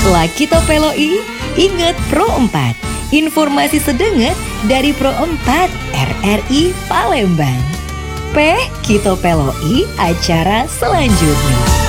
Lakito Peloi, ingat Pro 4. Informasi sedenget dari Pro 4 RRI Palembang. Kito Peloi, acara selanjutnya.